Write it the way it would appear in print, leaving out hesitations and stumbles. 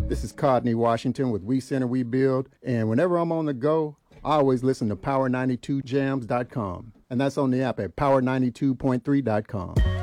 This is Codney Washington with We Center, We Build. And whenever I'm on the go, I always listen to Power92Jams.com. And that's on the app at Power92.3.com.